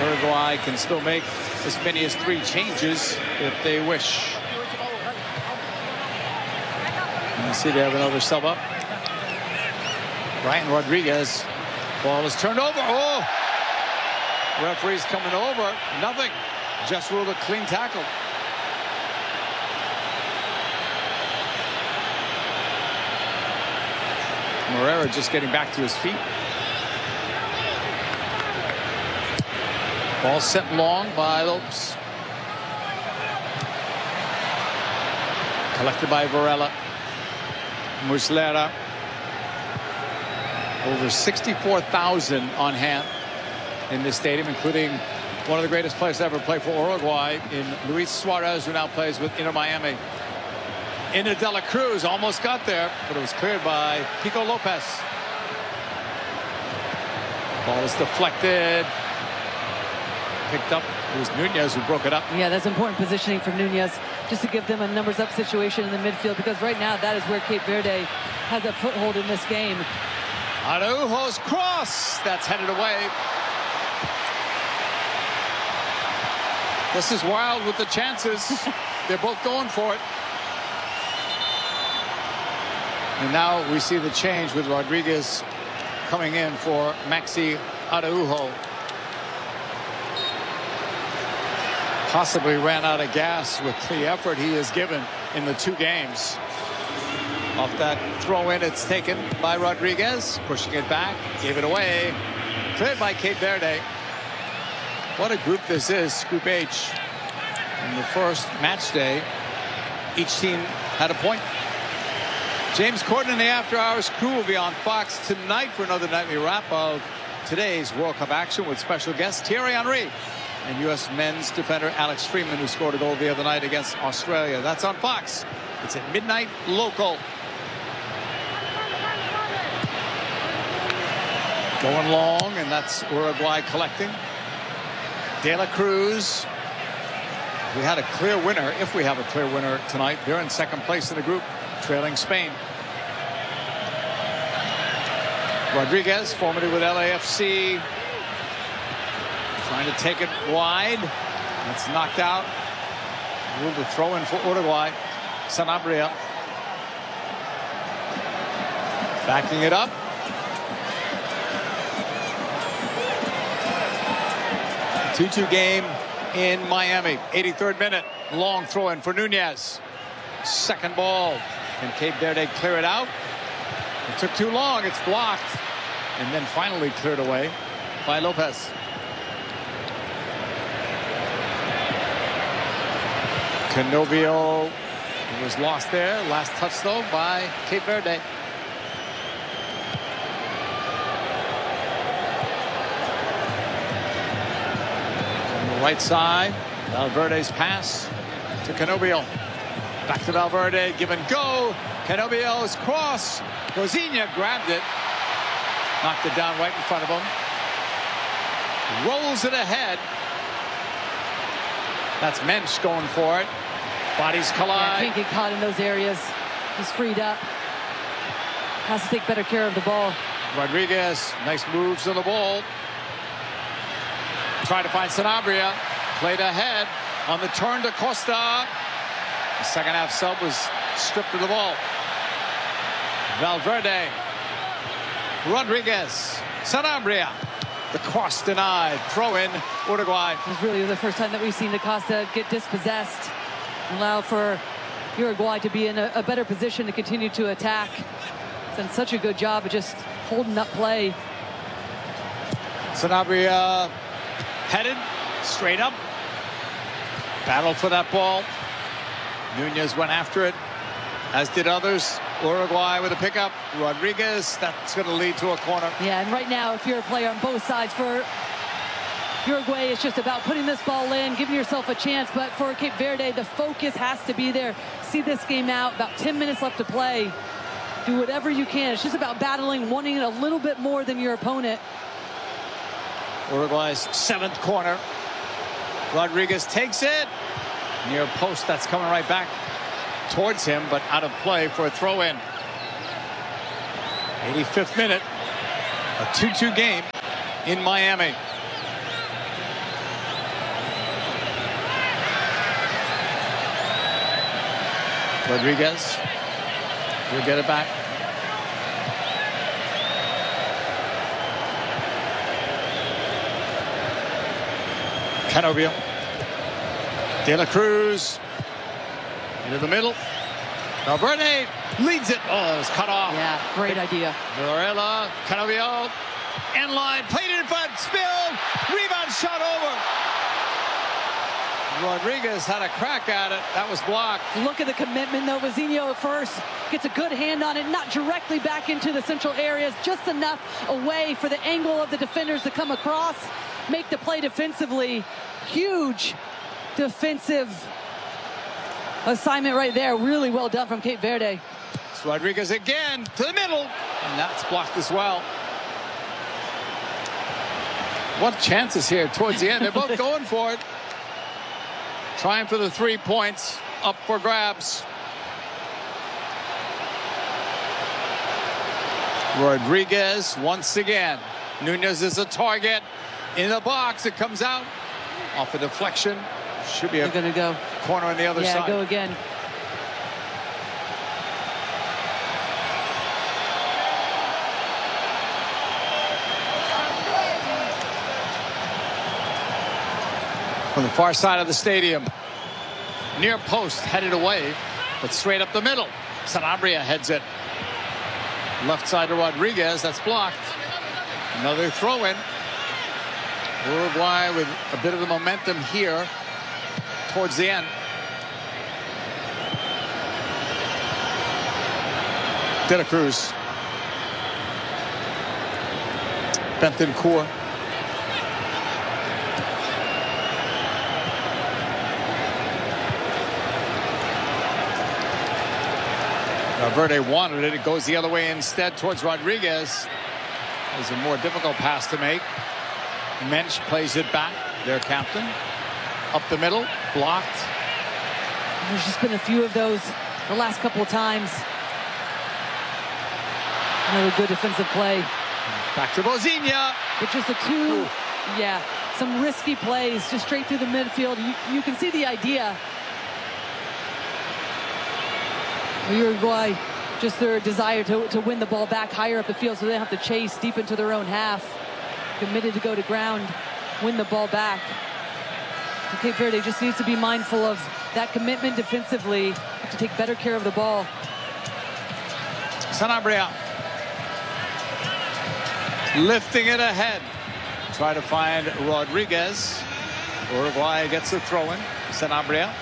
Uruguay can still make as many as 3 changes if they wish. And you see they have another sub up. Ryan Rodriguez. Ball is turned over. Oh! Referee's coming over. Nothing. Just ruled a clean tackle. Moreira just getting back to his feet. Ball sent long by Lopes. Collected by Varela. Muslera. Over 64,000 on hand in this stadium, including one of the greatest players to ever play for Uruguay in Luis Suarez, who now plays with Inter Miami. Into De La Cruz, almost got there, but it was cleared by Pico Lopez. Ball is deflected. Picked up. It was Nunez who broke it up. Yeah, that's important positioning for Nunez, just to give them a numbers up situation in the midfield, because right now that is where Cape Verde has a foothold in this game. Araujo's cross. That's headed away. This is wild with the chances. They're both going for it. And now we see the change with Rodriguez coming in for Maxi Araujo. Possibly ran out of gas with the effort he has given in the 2 games. Off that throw in, it's taken by Rodriguez, pushing it back, gave it away. Cleared by Cape Verde. What a group this is, Group H. In the first match day, each team had a point. James Corden and the After Hours crew will be on Fox tonight for another nightly wrap of today's World Cup action with special guests Thierry Henry and U.S. men's defender Alex Freeman, who scored a goal the other night against Australia. That's on Fox. It's at midnight local. Going long, and that's Uruguay collecting. De La Cruz. We had a clear winner. If we have a clear winner tonight, they're in second place in the group, trailing Spain. Rodriguez, formerly with LAFC, trying to take it wide. That's knocked out. Ruled to throw in for Uruguay. Sanabria backing it up. A 2-2 game in Miami. 83rd minute. Long throw in for Nunez. Second ball. Can Cape Verde clear it out? It took too long. It's blocked. And then finally cleared away by Lopez. Canovio was lost there. Last touch, though, by Cape Verde. On the right side, Valverde's pass to Canovio. Back to Valverde, give and go. Canovio's cross. Rosinha grabbed it. Knocked it down right in front of him. Rolls it ahead. That's Mensch going for it. Bodies collide. Yeah, can't get caught in those areas. He's freed up. Has to take better care of the ball. Rodriguez, nice moves on the ball. Trying to find Sanabria. Played ahead on the turn to Costa. The second half sub was stripped of the ball. Valverde. Rodriguez. Sanabria. The cross denied. Throw in Uruguay. It's really the first time that we've seen Acosta get dispossessed. Allow for Uruguay to be in a better position to continue to attack. He's done such a good job of just holding up play. Sanabria headed straight up. Battle for that ball. Nunez went after it, as did others. Uruguay with a pickup. Rodriguez, that's going to lead to a corner. Yeah, and right now, if you're a player on both sides for Uruguay, it's just about putting this ball in, giving yourself a chance. But for Cape Verde, the focus has to be there. See this game out. About 10 minutes left to play. Do whatever you can. It's just about battling, wanting it a little bit more than your opponent. Uruguay's seventh corner. Rodriguez takes it. Near post, that's coming right back towards him, but out of play for a throw-in. 85th minute. A 2-2 game in Miami. Rodriguez will get it back. Canovio. De La Cruz into the middle. Valverde leads it. Oh, it was cut off. Yeah, great idea. Varela, Canovio, end line, played it in front, spilled, rebound shot over. Rodriguez had a crack at it. That was blocked. Look at the commitment, though. Vecino at first gets a good hand on it, not directly back into the central areas, just enough away for the angle of the defenders to come across, make the play defensively. Huge defensive assignment right there. Really well done from Cape Verde. It's Rodriguez again to the middle, and that's blocked as well. What chances here towards the end? They're both going for it. Trying for the 3 points, up for grabs. Rodriguez once again. Nunez is a target in the box. It comes out off a deflection. Should be a corner on the other side. Yeah, go again. From the far side of the stadium. Near post, headed away, but straight up the middle. Sanabria heads it. Left side to Rodriguez, that's blocked. Another throw-in. Uruguay with a bit of the momentum here towards the end. De La Cruz. Bentancur. Valverde wanted it. It goes the other way instead towards Rodriguez. It was a more difficult pass to make. Mensch plays it back. Their captain. Up the middle. Blocked. There's just been a few of those the last couple of times. Another good defensive play. Back to Bozinha. But just a two. Yeah, some risky plays just straight through the midfield. You can see the idea. Uruguay, just their desire to win the ball back higher up the field so they don't have to chase deep into their own half. Committed to go to ground, win the ball back. And Cape Verde just needs to be mindful of that commitment defensively to take better care of the ball. Sanabria. Lifting it ahead. Try to find Rodriguez. Uruguay gets the throw in. Sanabria.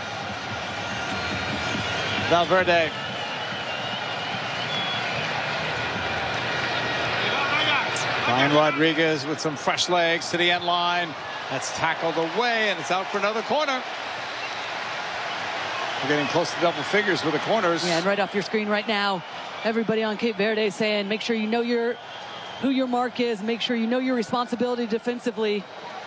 Valverde. Ryan Rodriguez with some fresh legs to the end line. That's tackled away, and it's out for another corner. We're getting close to double figures with the corners. Yeah, and right off your screen right now, everybody on Cape Verde saying, make sure you know who your mark is. Make sure you know your responsibility defensively.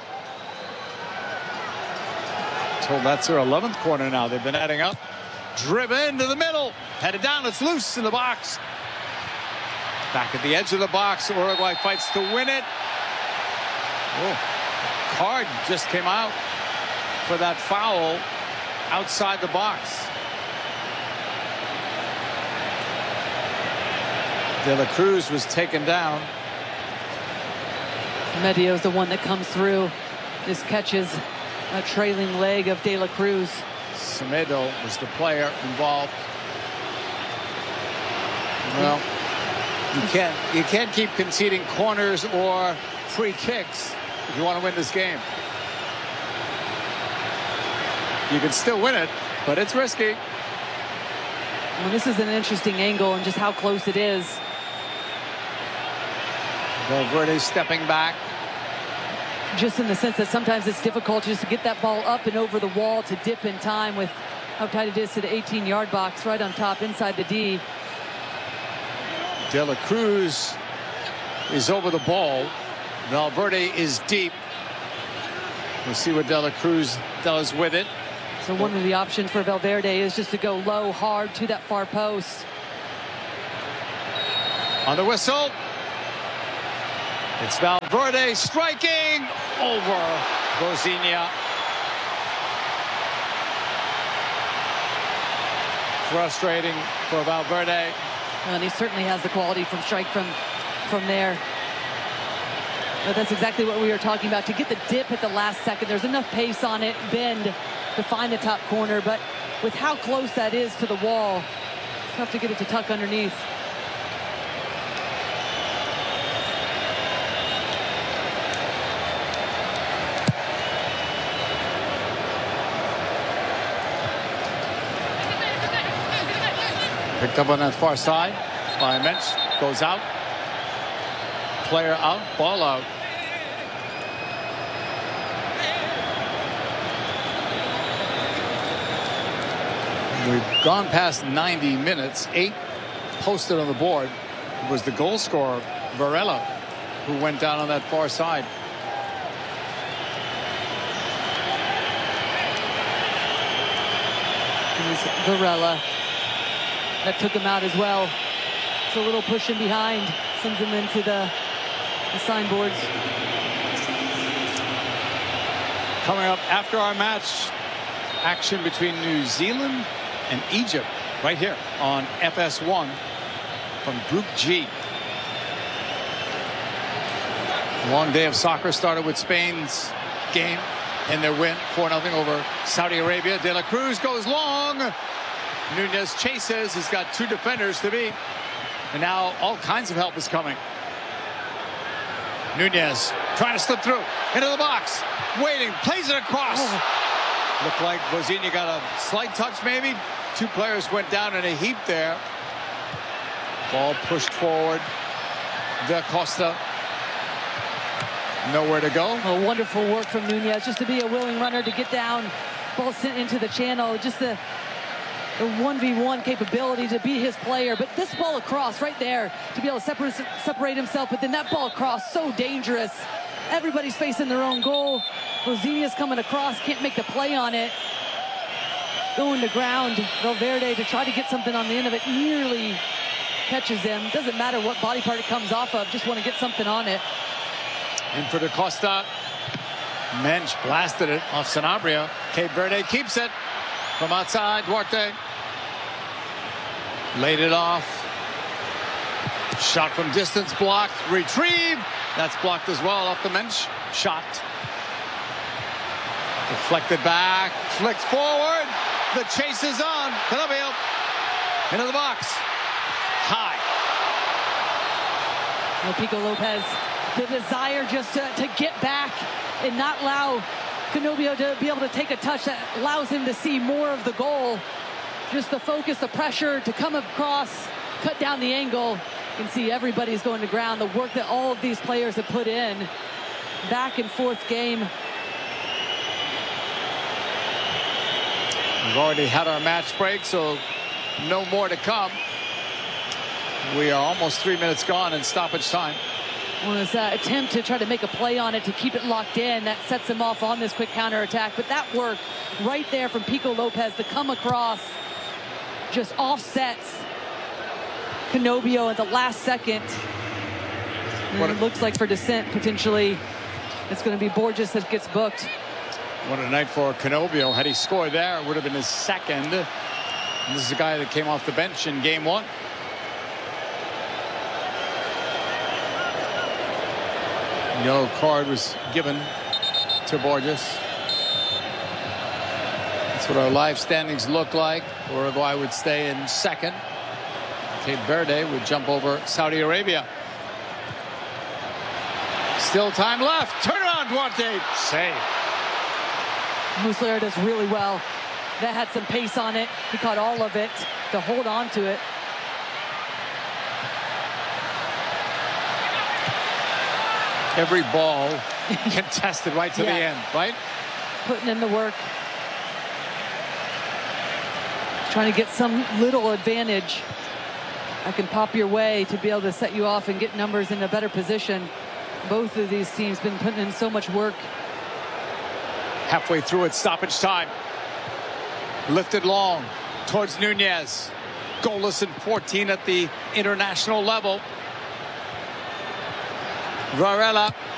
Told that's their 11th corner now. They've been adding up. Driven to the middle. Headed down. It's loose in the box. Back at the edge of the box. Uruguay fights to win it. Oh, card just came out for that foul outside the box. De La Cruz was taken down. Medio's the one that comes through. This catches a trailing leg of De La Cruz. Semedo was the player involved. Well, you can't keep conceding corners or free kicks if you want to win this game. You can still win it, but it's risky. Well, this is an interesting angle and just how close it is. Valverde stepping back. Just in the sense that sometimes it's difficult just to get that ball up and over the wall to dip in time with how tight it is to the 18-yard box right on top inside the D. De La Cruz is over the ball. Valverde is deep. We'll see what De La Cruz does with it. So one of the options for Valverde is just to go low, hard to that far post. On the whistle. It's Valverde striking over Bozinha. frustrating for Valverde. And he certainly has the quality from strike from there. But that's exactly what we were talking about. To get the dip at the last second, there's enough pace on it, bend, to find the top corner. But with how close that is to the wall, it's tough to get it to tuck underneath. Picked up on that far side by Mensch. Goes out. Player out. Ball out. We've gone past 90 minutes. 8 posted on the board. It was the goal scorer, Varela, who went down on that far side. It was Varela that took him out as well. It's a little pushing behind, sends him into the signboards. Coming up after our match, action between New Zealand and Egypt right here on FS1 from Group G. Long day of soccer started with Spain's game and their win 4-0 over Saudi Arabia. De La Cruz goes long. Nunez chases. He's got 2 defenders to beat. And now all kinds of help is coming. Nunez trying to slip through into the box. Waiting. Plays it across. Looked like Vozinha got a slight touch maybe. 2 players went down in a heap there. Ball pushed forward. Da Costa. Nowhere to go. Oh, wonderful work from Nunez. Just to be a willing runner to get down. Ball sent into the channel. Just the 1v1 capability to beat his player, but this ball across right there to be able to separate himself, but then that ball across, so dangerous. Everybody's facing their own goal. Vozinha's coming across, can't make the play on it. Going to ground, Valverde to try to get something on the end of it, nearly catches him. Doesn't matter what body part it comes off of, just want to get something on it. And for Da Costa, Mensch blasted it off Sanabria. Cape Verde keeps it. From outside, Duarte laid it off. Shot from distance blocked. Retrieve. That's blocked as well off the Mensch shot. Deflected back. Flicks forward. The chase is on. Canobbio into the box. High. Well, Pico Lopez, the desire just to get back and not allow Canobbio to be able to take a touch that allows him to see more of the goal. Just the focus, the pressure to come across, cut down the angle. You can see everybody's going to ground. The work that all of these players have put in. Back and forth game. We've already had our match break, so no more to come. We are almost 3 minutes gone in stoppage time. Was that attempt to try to make a play on it to keep it locked in. That sets him off on this quick counterattack. But that work right there from Pico Lopez to come across just offsets Canobbio at the last second. And it looks like for descent, potentially, it's going to be Borges that gets booked. What a night for Canobbio. Had he scored there, it would have been his second. And this is a guy that came off the bench in game 1. Yellow card was given to Borges. That's what our live standings look like. Uruguay would stay in second. Cape Verde would jump over Saudi Arabia. Still time left. Turn around, Duarte. Save. Muslera does really well. That had some pace on it. He caught all of it to hold on to it. Every ball contested right to the end, right? Putting in the work. Trying to get some little advantage. I can pop your way to be able to set you off and get numbers in a better position. Both of these teams been putting in so much work. Halfway through it, stoppage time. Lifted long towards Nunez. Goalless in 14 at the international level. Varela